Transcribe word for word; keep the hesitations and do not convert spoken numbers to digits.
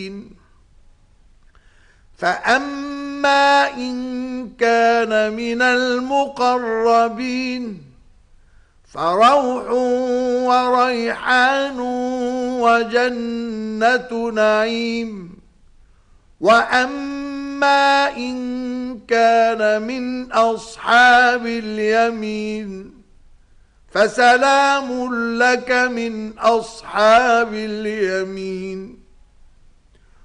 فأما إن كان من المقربين فروح وريحان وجنة نعيم. وأما إن كان من أصحاب اليمين فسلام لك من أصحاب اليمين.